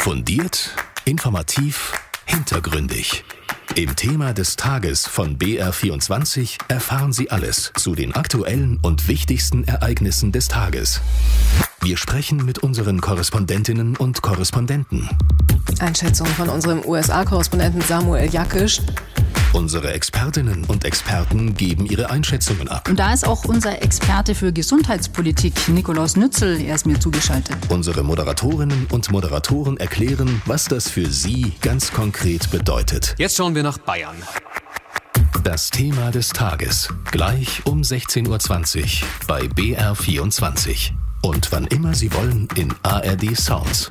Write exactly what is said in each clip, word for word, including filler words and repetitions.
Fundiert, informativ, hintergründig. Im Thema des Tages von B R vierundzwanzig erfahren Sie alles zu den aktuellen und wichtigsten Ereignissen des Tages. Wir sprechen mit unseren Korrespondentinnen und Korrespondenten. Einschätzung von unserem U S A-Korrespondenten Samuel Jakisch. Unsere Expertinnen und Experten geben ihre Einschätzungen ab. Und da ist auch unser Experte für Gesundheitspolitik, Nikolaus Nützel, er ist mir zugeschaltet. Unsere Moderatorinnen und Moderatoren erklären, was das für Sie ganz konkret bedeutet. Jetzt schauen wir nach Bayern. Das Thema des Tages, gleich um sechzehn Uhr zwanzig bei B R vierundzwanzig. Und wann immer Sie wollen in A R D Sounds.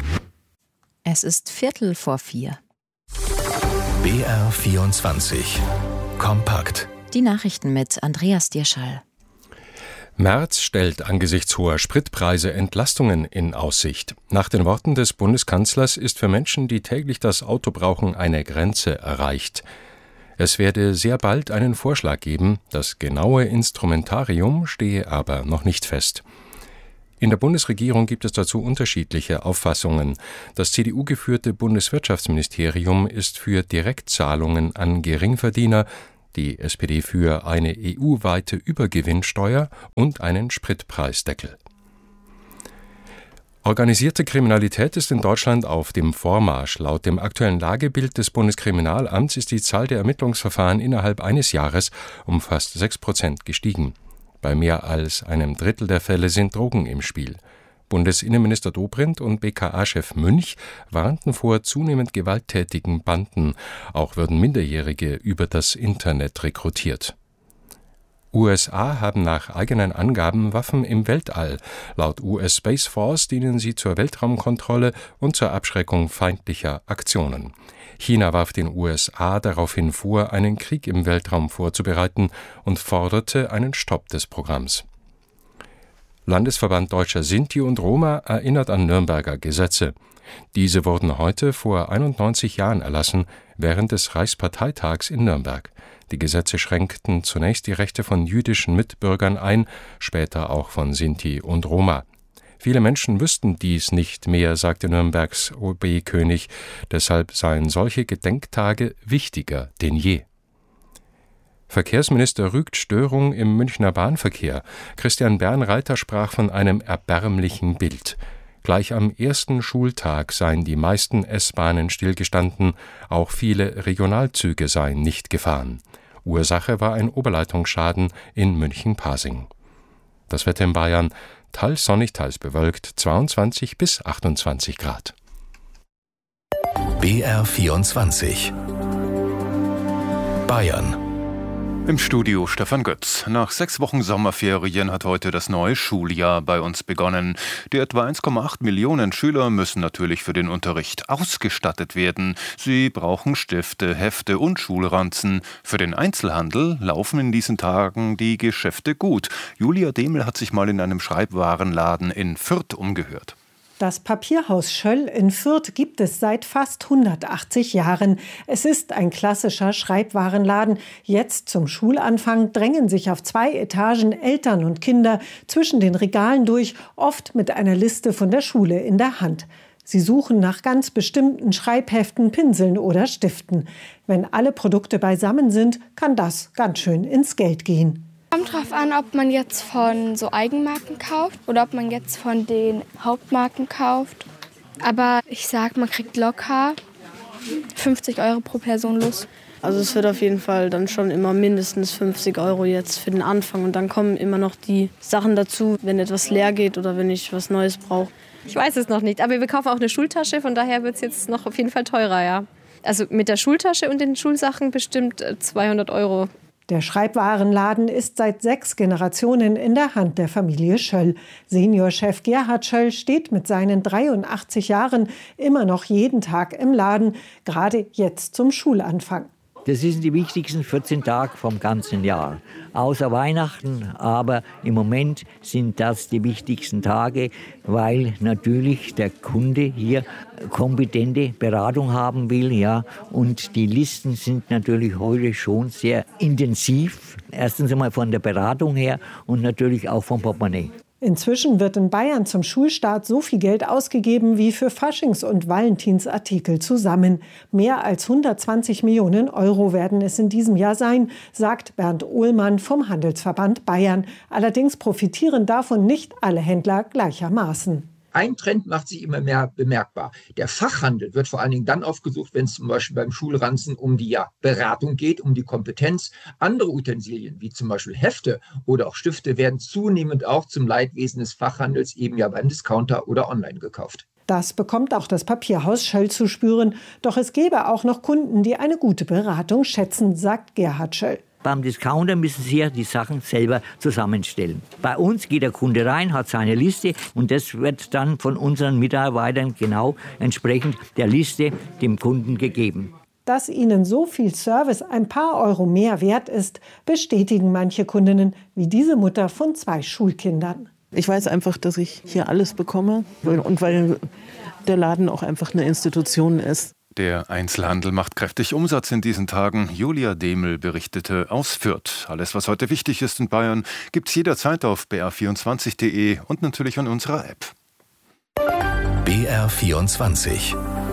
Es ist Viertel vor vier. B R vierundzwanzig. Kompakt. Die Nachrichten mit Andreas Dierschall. Merz stellt angesichts hoher Spritpreise Entlastungen in Aussicht. Nach den Worten des Bundeskanzlers ist für Menschen, die täglich das Auto brauchen, eine Grenze erreicht. Es werde sehr bald einen Vorschlag geben, das genaue Instrumentarium stehe aber noch nicht fest. In der Bundesregierung gibt es dazu unterschiedliche Auffassungen. Das C D U-geführte Bundeswirtschaftsministerium ist für Direktzahlungen an Geringverdiener, die S P D für eine E U-weite Übergewinnsteuer und einen Spritpreisdeckel. Organisierte Kriminalität ist in Deutschland auf dem Vormarsch. Laut dem aktuellen Lagebild des Bundeskriminalamts ist die Zahl der Ermittlungsverfahren innerhalb eines Jahres um fast sechs Prozent gestiegen. Bei mehr als einem Drittel der Fälle sind Drogen im Spiel. Bundesinnenminister Dobrindt und B K A-Chef Münch warnten vor zunehmend gewalttätigen Banden. Auch würden Minderjährige über das Internet rekrutiert. U S A haben nach eigenen Angaben Waffen im Weltall. Laut U S Space Force dienen sie zur Weltraumkontrolle und zur Abschreckung feindlicher Aktionen. China warf den U S A daraufhin vor, einen Krieg im Weltraum vorzubereiten und forderte einen Stopp des Programms. Landesverband Deutscher Sinti und Roma erinnert an Nürnberger Gesetze. Diese wurden heute vor einundneunzig Jahren erlassen, während des Reichsparteitags in Nürnberg. Die Gesetze schränkten zunächst die Rechte von jüdischen Mitbürgern ein, später auch von Sinti und Roma. Viele Menschen wüssten dies nicht mehr, sagte Nürnbergs O B-König. Deshalb seien solche Gedenktage wichtiger denn je. Verkehrsminister rügt Störung im Münchner Bahnverkehr. Christian Bernreiter sprach von einem erbärmlichen Bild. Gleich am ersten Schultag seien die meisten S-Bahnen stillgestanden, auch viele Regionalzüge seien nicht gefahren. Ursache war ein Oberleitungsschaden in München-Pasing. Das Wetter in Bayern: teils sonnig, teils bewölkt, zweiundzwanzig bis achtundzwanzig Grad. B R vierundzwanzig. Bayern. Im Studio Stefan Götz. Nach sechs Wochen Sommerferien hat heute das neue Schuljahr bei uns begonnen. Die etwa eins Komma acht Millionen Schüler müssen natürlich für den Unterricht ausgestattet werden. Sie brauchen Stifte, Hefte und Schulranzen. Für den Einzelhandel laufen in diesen Tagen die Geschäfte gut. Julia Demel hat sich mal in einem Schreibwarenladen in Fürth umgehört. Das Papierhaus Schöll in Fürth gibt es seit fast hundertachtzig Jahren. Es ist ein klassischer Schreibwarenladen. Jetzt zum Schulanfang drängen sich auf zwei Etagen Eltern und Kinder zwischen den Regalen durch, oft mit einer Liste von der Schule in der Hand. Sie suchen nach ganz bestimmten Schreibheften, Pinseln oder Stiften. Wenn alle Produkte beisammen sind, kann das ganz schön ins Geld gehen. Kommt drauf an, ob man jetzt von so Eigenmarken kauft oder ob man jetzt von den Hauptmarken kauft. Aber ich sag, man kriegt locker fünfzig Euro pro Person los. Also es wird auf jeden Fall dann schon immer mindestens fünfzig Euro jetzt für den Anfang. Und dann kommen immer noch die Sachen dazu, wenn etwas leer geht oder wenn ich was Neues brauche. Ich weiß es noch nicht, aber wir kaufen auch eine Schultasche, von daher wird es jetzt noch auf jeden Fall teurer, ja. Also mit der Schultasche und den Schulsachen bestimmt zweihundert Euro. Der Schreibwarenladen ist seit sechs Generationen in der Hand der Familie Schöll. Seniorchef Gerhard Schöll steht mit seinen dreiundachtzig Jahren immer noch jeden Tag im Laden, gerade jetzt zum Schulanfang. Das sind die wichtigsten vierzehn Tage vom ganzen Jahr. Außer Weihnachten, aber im Moment sind das die wichtigsten Tage, weil natürlich der Kunde hier kompetente Beratung haben will. Ja. Und die Listen sind natürlich heute schon sehr intensiv. Erstens einmal von der Beratung her und natürlich auch vom Portemonnaie. Inzwischen wird in Bayern zum Schulstart so viel Geld ausgegeben wie für Faschings- und Valentinsartikel zusammen. Mehr als hundertzwanzig Millionen Euro werden es in diesem Jahr sein, sagt Bernd Ohlmann vom Handelsverband Bayern. Allerdings profitieren davon nicht alle Händler gleichermaßen. Ein Trend macht sich immer mehr bemerkbar. Der Fachhandel wird vor allen Dingen dann aufgesucht, wenn es zum Beispiel beim Schulranzen um die ja, Beratung geht, um die Kompetenz. Andere Utensilien, wie zum Beispiel Hefte oder auch Stifte, werden zunehmend auch zum Leidwesen des Fachhandels eben ja beim Discounter oder online gekauft. Das bekommt auch das Papierhaus Schöll zu spüren. Doch es gäbe auch noch Kunden, die eine gute Beratung schätzen, sagt Gerhard Schöll. Beim Discounter müssen Sie ja die Sachen selber zusammenstellen. Bei uns geht der Kunde rein, hat seine Liste und das wird dann von unseren Mitarbeitern genau entsprechend der Liste dem Kunden gegeben. Dass ihnen so viel Service ein paar Euro mehr wert ist, bestätigen manche Kundinnen, wie diese Mutter von zwei Schulkindern. Ich weiß einfach, dass ich hier alles bekomme und weil der Laden auch einfach eine Institution ist. Der Einzelhandel macht kräftig Umsatz in diesen Tagen. Julia Demel berichtete aus Fürth. Alles, was heute wichtig ist in Bayern, gibt's jederzeit auf b r vierundzwanzig punkt d e und natürlich in unserer App. B R vierundzwanzig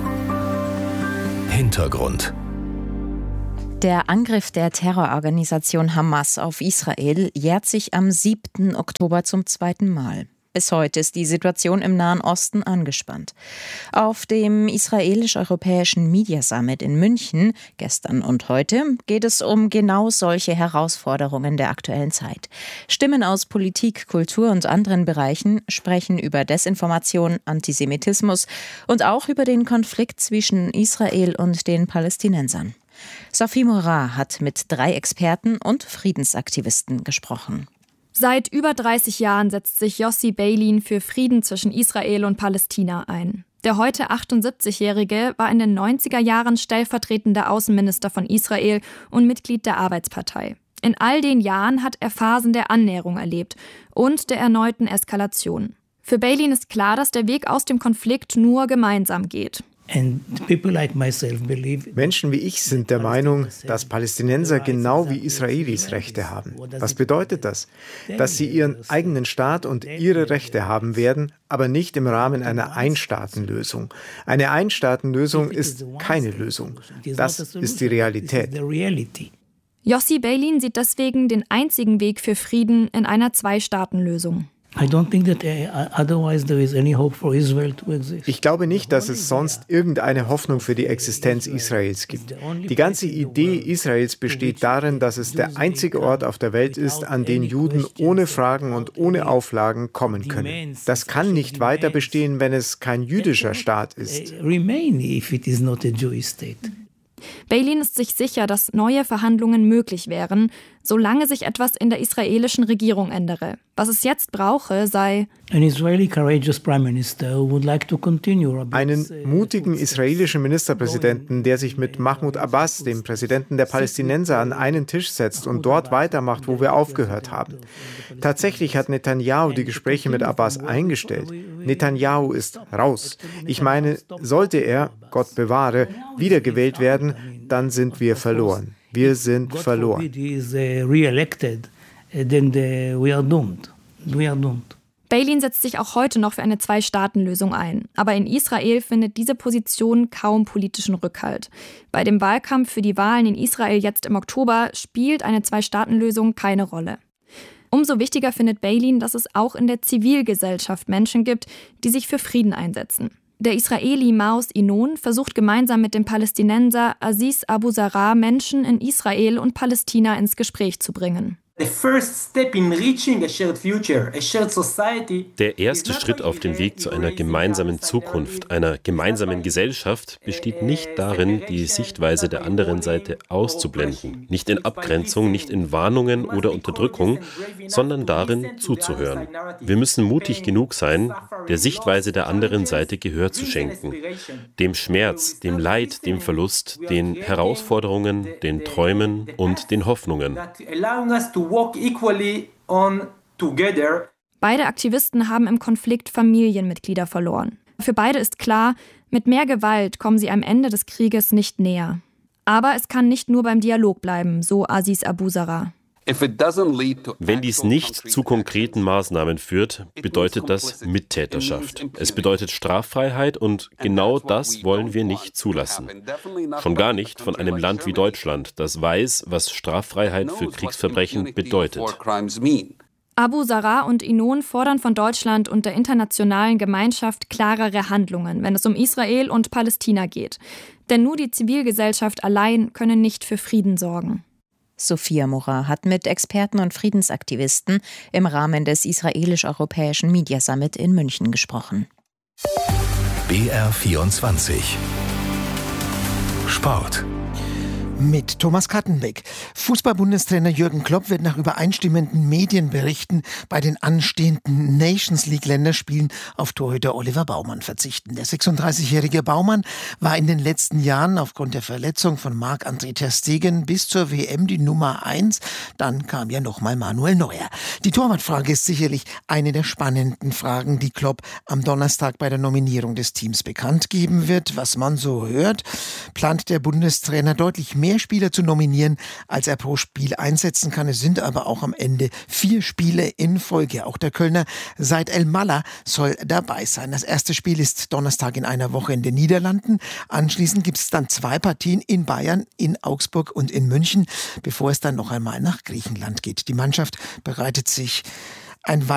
Hintergrund. Der Angriff der Terrororganisation Hamas auf Israel jährt sich am siebten Oktober zum zweiten Mal. Bis heute ist die Situation im Nahen Osten angespannt. Auf dem israelisch-europäischen Media Summit in München gestern und heute geht es um genau solche Herausforderungen der aktuellen Zeit. Stimmen aus Politik, Kultur und anderen Bereichen sprechen über Desinformation, Antisemitismus und auch über den Konflikt zwischen Israel und den Palästinensern. Sophie Morat hat mit drei Experten und Friedensaktivisten gesprochen. Seit über dreißig Jahren setzt sich Yossi Beilin für Frieden zwischen Israel und Palästina ein. Der heute achtundsiebzigjährige war in den neunziger Jahren stellvertretender Außenminister von Israel und Mitglied der Arbeitspartei. In all den Jahren hat er Phasen der Annäherung erlebt und der erneuten Eskalation. Für Beilin ist klar, dass der Weg aus dem Konflikt nur gemeinsam geht. Menschen wie ich sind der Meinung, dass Palästinenser genau wie Israelis Rechte haben. Was bedeutet das? Dass sie ihren eigenen Staat und ihre Rechte haben werden, aber nicht im Rahmen einer Einstaatenlösung. Eine Einstaatenlösung ist keine Lösung. Das ist die Realität. Yossi Beilin sieht deswegen den einzigen Weg für Frieden in einer Zwei-Staaten-Lösung. Ich glaube nicht, dass es sonst irgendeine Hoffnung für die Existenz Israels gibt. Die ganze Idee Israels besteht darin, dass es der einzige Ort auf der Welt ist, an den Juden ohne Fragen und ohne Auflagen kommen können. Das kann nicht weiter bestehen, wenn es kein jüdischer Staat ist. Beilin ist sich sicher, dass neue Verhandlungen möglich wären, solange sich etwas in der israelischen Regierung ändere. Was es jetzt brauche, sei einen mutigen israelischen Ministerpräsidenten, der sich mit Mahmoud Abbas, dem Präsidenten der Palästinenser, an einen Tisch setzt und dort weitermacht, wo wir aufgehört haben. Tatsächlich hat Netanyahu die Gespräche mit Abbas eingestellt. Netanyahu ist raus. Ich meine, sollte er, Gott bewahre, wiedergewählt werden, dann sind wir verloren. Wir sind verloren. Beilin setzt sich auch heute noch für eine Zwei-Staaten-Lösung ein. Aber in Israel findet diese Position kaum politischen Rückhalt. Bei dem Wahlkampf für die Wahlen in Israel jetzt im Oktober spielt eine Zwei-Staaten-Lösung keine Rolle. Umso wichtiger findet Beilin, dass es auch in der Zivilgesellschaft Menschen gibt, die sich für Frieden einsetzen. Der Israeli Maoz Inon versucht gemeinsam mit dem Palästinenser Aziz Abu Zarah Menschen in Israel und Palästina ins Gespräch zu bringen. Der erste Schritt auf dem Weg zu einer gemeinsamen Zukunft, einer gemeinsamen Gesellschaft, besteht nicht darin, die Sichtweise der anderen Seite auszublenden, nicht in Abgrenzung, nicht in Warnungen oder Unterdrückung, sondern darin zuzuhören. Wir müssen mutig genug sein, der Sichtweise der anderen Seite Gehör zu schenken, dem Schmerz, dem Leid, dem Verlust, den Herausforderungen, den Träumen und den Hoffnungen. Beide Aktivisten haben im Konflikt Familienmitglieder verloren. Für beide ist klar, mit mehr Gewalt kommen sie am Ende des Krieges nicht näher. Aber es kann nicht nur beim Dialog bleiben, so Aziz Abu Zarah. Wenn dies nicht zu konkreten Maßnahmen führt, bedeutet das Mittäterschaft. Es bedeutet Straffreiheit und genau das wollen wir nicht zulassen. Schon gar nicht von einem Land wie Deutschland, das weiß, was Straffreiheit für Kriegsverbrechen bedeutet. Abu Sarah und Inon fordern von Deutschland und der internationalen Gemeinschaft klarere Handlungen, wenn es um Israel und Palästina geht. Denn nur die Zivilgesellschaft allein könne nicht für Frieden sorgen. Sophia Mora hat mit Experten und Friedensaktivisten im Rahmen des israelisch-europäischen Media Summit in München gesprochen. B R vierundzwanzig Sport. Mit Thomas Kattenbeck. Fußball-Bundestrainer Jürgen Klopp wird nach übereinstimmenden Medienberichten bei den anstehenden Nations-League-Länderspielen auf Torhüter Oliver Baumann verzichten. Der sechsunddreißigjährige Baumann war in den letzten Jahren aufgrund der Verletzung von Marc-André ter Stegen bis zur W M die Nummer eins. Dann kam ja nochmal Manuel Neuer. Die Torwartfrage ist sicherlich eine der spannenden Fragen, die Klopp am Donnerstag bei der Nominierung des Teams bekannt geben wird. Was man so hört, plant der Bundestrainer deutlich mehr Spieler zu nominieren, als er pro Spiel einsetzen kann. Es sind aber auch am Ende vier Spiele in Folge. Auch der Kölner Said El-Mallah soll dabei sein. Das erste Spiel ist Donnerstag in einer Woche in den Niederlanden. Anschließend gibt es dann zwei Partien in Bayern, in Augsburg und in München, bevor es dann noch einmal nach Griechenland geht. Die Mannschaft bereitet sich ein